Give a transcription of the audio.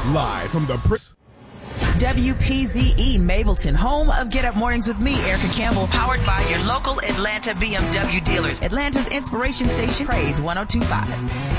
Live from the WPZE Mableton, home of Get Up Mornings with me, Erica Campbell, powered by your local Atlanta BMW dealers. Atlanta's inspiration station, Praise 102.5.